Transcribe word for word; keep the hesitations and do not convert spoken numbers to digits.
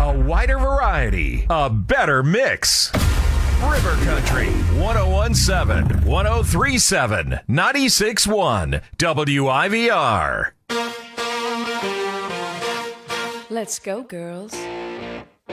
A wider variety, a better mix. River Country, one oh one point seven, one oh three point seven, ninety-six point one, W I V R. Let's go, girls.